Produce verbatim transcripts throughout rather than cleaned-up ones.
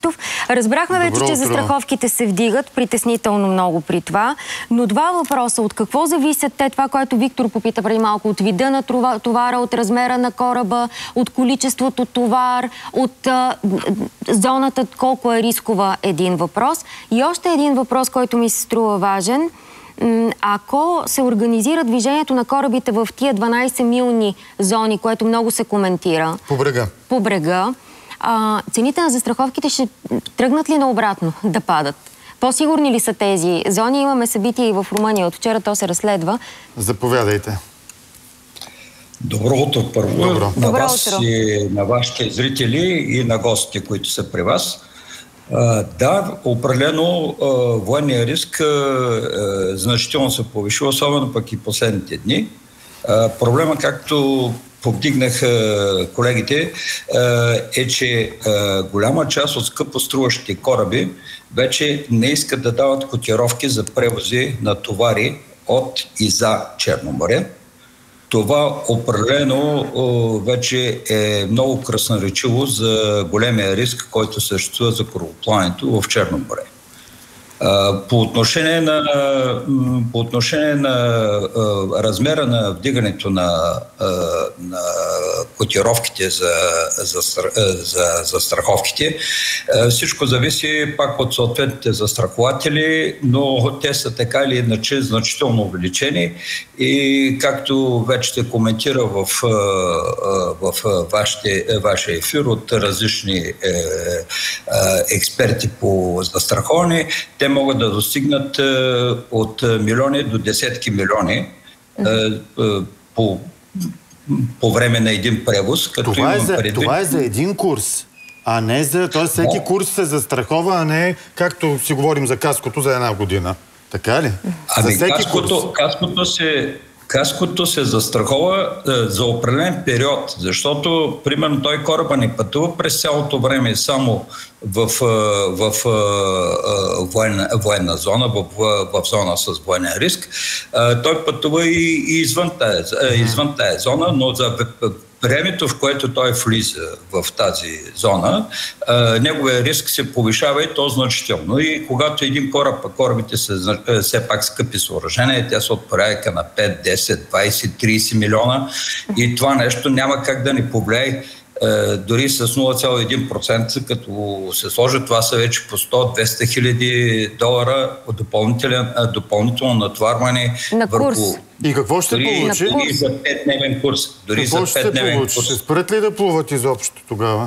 Разбрахме вече, че застраховките се вдигат притеснително много при това, но два въпроса. От какво зависят те? Това, което Виктор попита преди малко. От вида на товара, от размера на кораба, от количеството товар, от а, зоната, колко е рискова, един въпрос. И още един въпрос, който ми се струва важен. Ако се организира движението на корабите в тия дванайсет-милни зони, което много се коментира... По брега. По брега. А, цените на застраховките ще тръгнат ли наобратно да падат? По-сигурни ли са тези зони? Имаме събития и в Румъния. От вчера то се разследва. Заповядайте. Добро утро първо. Добро. На Добро вас утро. и на вашите зрители и на гостите, които са при вас. А, да, определено а, военния риск а, а, значително се повиши, особено пък и последните дни. А, проблема, както повдигнах колегите, е, че голяма част от скъпо струващите кораби вече не искат да дават котировки за превози на товари от и за Черно море. Това определено вече е много красноречиво за големия риск, който съществува за корабоплаването в Черно море. По отношение на, по отношение на размера на вдигането на, на котировките за, за, за, за страховките, всичко зависи пак от съответните застрахователи, но те са така или иначе значително увеличени и както вече се коментира в, в вашите, вашия ефир от различни експерти по застраховане, те могат да достигнат е, от милиони до десетки милиони е, е, по, по време на един превоз. Като това, е за, предвид... това е за един курс, а не за... Тоест всеки Но... курс се застрахова, а не както си говорим за каското за една година. Така ли? Ами за всеки каското, курс. каското се... Каското се застрахова е, за определен период, защото, примерно, той кораба не пътува през цялото време само в, в, в, в военна, военна зона, в, в зона с военен риск. Е, той пътува и, и извън, тази, извън тази зона, но за времето, в което той влиза в тази зона, е, неговия риск се повишава и то значително. И когато един кораб, корабите са все пак скъпи съоръжения, те са от порядъка на пет, десет, двайсет, трийсет милиона и това нещо няма как да ни повлияе е, дори с нула цяло един процент, като се сложи, това са вече по сто до двеста хиляди долара от допълнително натварване на курс. Върху... И какво ще дори, получи? Дори за петдневен курс. Дори какво за петдневен курс. Ще спрат ли да плуват изобщо тогава?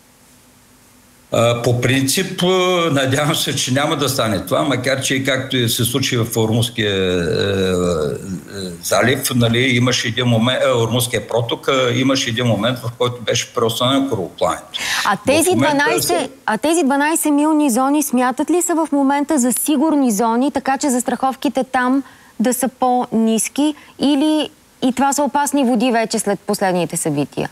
По принцип, надявам се, че няма да стане това, макар че както се случи в Ормузския е, залив, нали, имаше един момент, е, Ормузския проток, имаше един момент, в който беше преустановено корабоплаването. А тези дванайсет, а тези дванайсет милни зони смятат ли са в момента за сигурни зони, така че застраховките там да са по-ниски, или и това са опасни води вече след последните събития?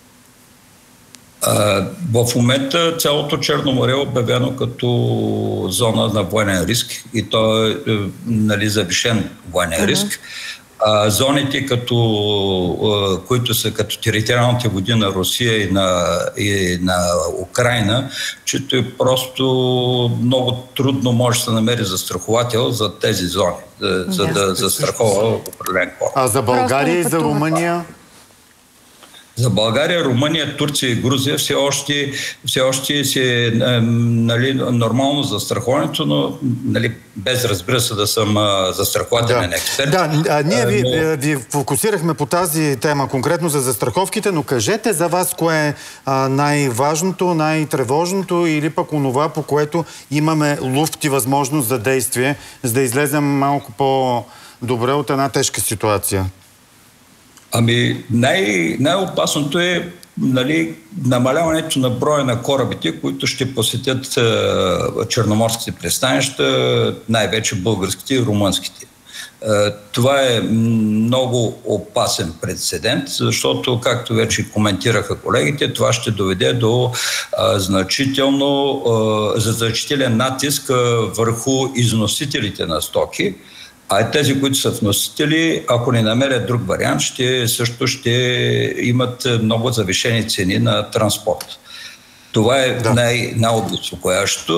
В момента цялото Черно море е обявено като зона на военен риск и то е, нали, завишен военен риск. Uh-huh. А, зоните, като, а, които са като териториалните води на Русия и на, и на Украйна, чето е просто много трудно може да се намери застраховател за тези зони, за, за yes. да застрахова определен кораб. А за България и за Румъния? За България, Румъния, Турция и Грузия все още, все още си е, нали, нормално застраховането, но нали, без, разбира се, да съм застрахователен да. експерт. Да, а, ние ви, но... ви фокусирахме по тази тема, конкретно за застраховките, но кажете за вас кое е най-важното, най-тревожното или пък онова, по което имаме луфт и възможност за действие, за да излезем малко по-добре от една тежка ситуация. Ами най- най-опасното е, нали, намаляването на броя на корабите, които ще посетят е, черноморските пристанища, най-вече българските и румънските. Е, това е много опасен прецедент, защото, както вече коментираха колегите, това ще доведе до е, значително, е, значителен натиск е, върху износителите на стоки. А тези, които са вносители, ако не намерят друг вариант, ще, също ще имат много завишени цени на транспорт. Това е да. най- най-обезпокоящо.